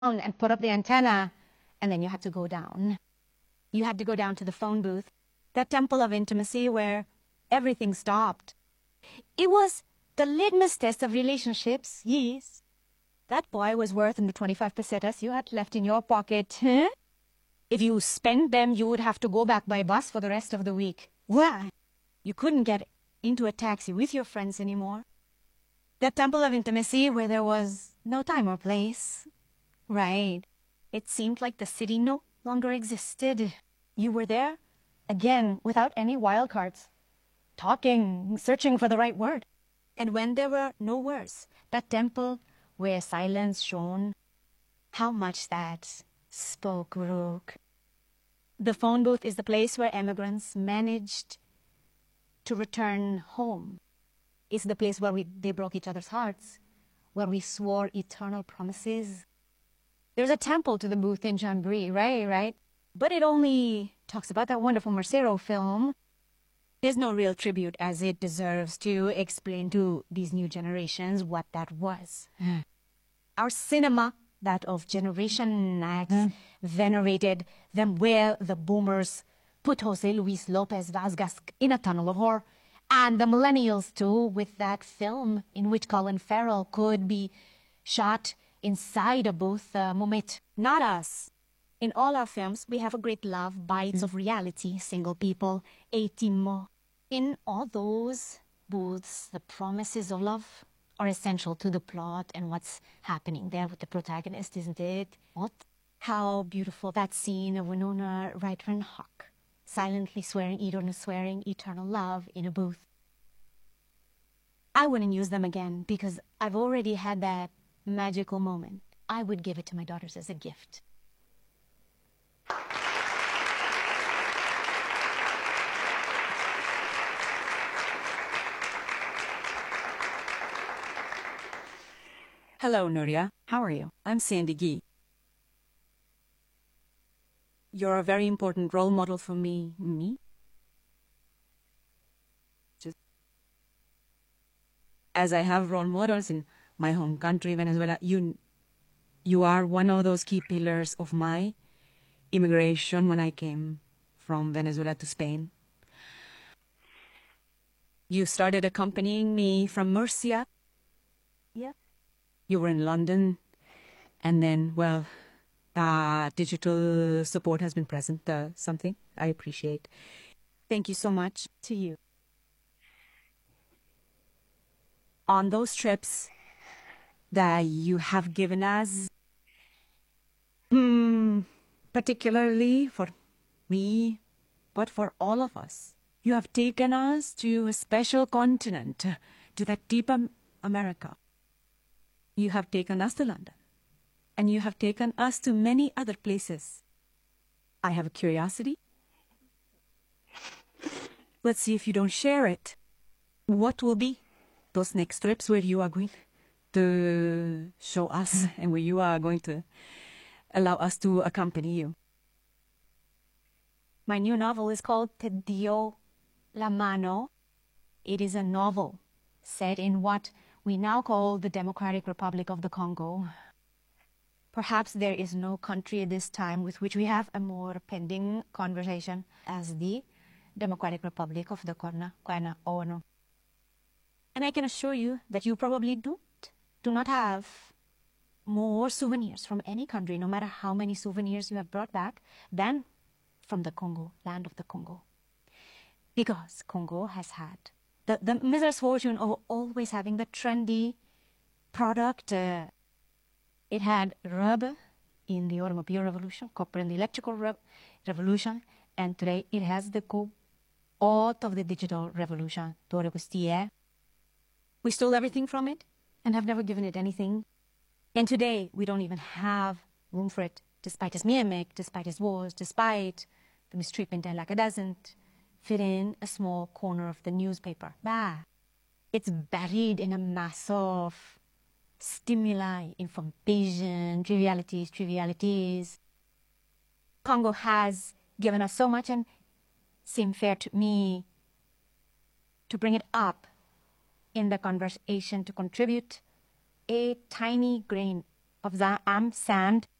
and put up the antenna, and then you had to go down. You had to go down to the phone booth, that temple of intimacy where everything stopped. It was the litmus test of relationships, yes. That boy was worth the 25 pesetas you had left in your pocket. Huh? If you spent them, you would have to go back by bus for the rest of the week. Why? You couldn't get into a taxi with your friends anymore. That temple of intimacy where there was no time or place. Right. It seemed like the city no longer existed. You were there, again, without any wild cards. Talking, searching for the right word. And when there were no words, that temple where silence shone, how much that spoke, Rook. The phone booth is the place where immigrants managed to return home. It's the place where they broke each other's hearts, where we swore eternal promises. There's a temple to the booth in Jamboree, right? But it only talks about that wonderful Mercero film. There's no real tribute as it deserves to explain to these new generations what that was. Our cinema, that of Generation X, venerated them where the boomers put Jose Luis Lopez Vazquez in a tunnel of horror. And the millennials, too, with that film in which Colin Farrell could be shot inside a booth moment. Not us. In all our films, we have a great love, bites of reality, single people, intimo. In all those booths, the promises of love are essential to the plot and what's happening there with the protagonist, isn't it? What? How beautiful that scene of Winona Ryder and Hawk, silently swearing eternal love in a booth. I wouldn't use them again because I've already had that magical moment. I would give it to my daughters as a gift. Hello, Nuria. How are you? I'm Sandy Gee. You're a very important role model for me. Just as I have role models in my home country, Venezuela, you are one of those key pillars of my immigration when I came from Venezuela to Spain. You started accompanying me from Murcia. Yeah. You were in London, and then, well, digital support has been present, something I appreciate. Thank you so much to you. On those trips that you have given us, particularly for me, but for all of us, you have taken us to a special continent, to that deep America. You have taken us to London, and you have taken us to many other places. I have a curiosity. Let's see if you don't share it. What will be those next trips where you are going to show us and where you are going to allow us to accompany you? My new novel is called Te dio la mano. It is a novel set in what we now call the Democratic Republic of the Congo. Perhaps there is no country at this time with which we have a more pending conversation as the Democratic Republic of the Congo. And I can assure you that you probably do not have more souvenirs from any country, no matter how many souvenirs you have brought back, than from the Congo, land of the Congo. Because Congo has had the misfortune of always having the trendy product. It had rubber in the automobile revolution, copper in the electrical revolution, and today it has the cobalt of the digital revolution. We stole everything from it and have never given it anything. And today we don't even have room for it, despite its mimic, despite its wars, despite the mistreatment, and like it doesn't fit in a small corner of the newspaper. It's buried in a mass of stimuli, information, trivialities. Congo has given us so much, and seemed fair to me to bring it up in the conversation to contribute a tiny grain of sand